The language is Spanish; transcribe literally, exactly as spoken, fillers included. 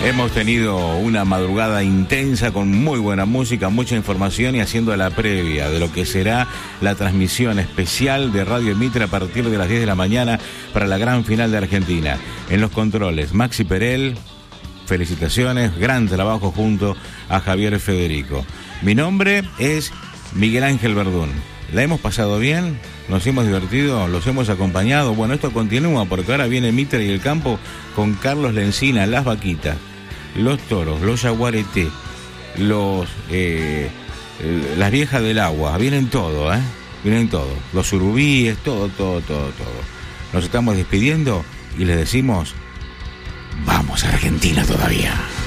Hemos tenido una madrugada intensa con muy buena música, mucha información y haciendo la previa de lo que será la transmisión especial de Radio Mitre a partir de las diez de la mañana para la gran final de Argentina. En los controles, Maxi Perel, felicitaciones, gran trabajo junto a Javier Federico. Mi nombre es Miguel Ángel Verdún. ¿La hemos pasado bien? ¿Nos hemos divertido? ¿Los hemos acompañado? Bueno, esto continúa porque ahora viene Mitre y el campo con Carlos Lencina, las vaquitas, los toros, los yaguareté, los eh, las viejas del agua, vienen todo, ¿eh? Vienen todo, los surubíes, todo, todo, todo, todo. Nos estamos despidiendo y les decimos, vamos a Argentina todavía.